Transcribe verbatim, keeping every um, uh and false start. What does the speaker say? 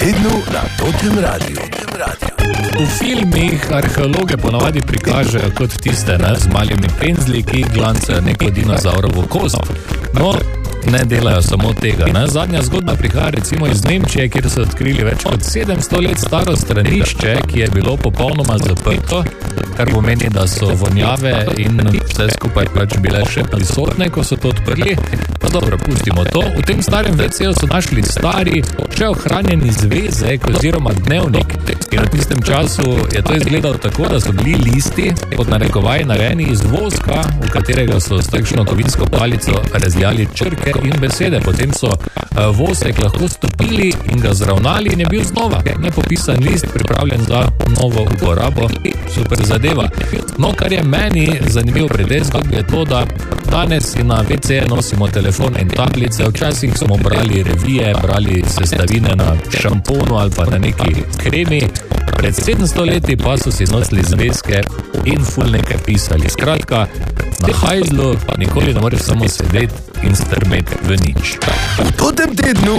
tednu na Totem Radiu. V filmih arheologe ponavadi prikažejo kot tiste, ne, z malimi penzli, ki glancajo neko dinozavrovo kost. No, ne delajo samo tega, ne. Zadnja zgodba prihaja recimo iz Nemčije, kjer so odkrili več kot sedemsto let staro stranišče, ki je bilo popolnoma zaprto, kar pomeni, da so vonjave in vse skupaj pač bile še prisotne, ko so to odprli. Pa dobro, pustimo to. V tem starem ve ceju so našli stari, še ohranjeni zvezek oziroma dnevnik. In v tistem času je to izgledalo tako, da so bili listi pod narekovaj narejeni iz voska, v katerega so s takšno kovinsko palico razlijali črke in besede. Potem so vosek lahko stopili in ga zravnali in je bil znova nepopisan list, pripravljen za novo uporabo. Super zadeva. No, kar je meni zanimivo pri tej zgodbi je to, da danes si na ve ce nosimo telefon in tablice, včasih smo brali revije, brali sestavine na šamponu ali pa na neki kremi. Pred sedemsto leti pa so si nosili zvezke in ful nekaj pisali. Skratka, na hajzlu pa nikoli ne moreš samo sedeti in strmeti v nič. V Totem tednu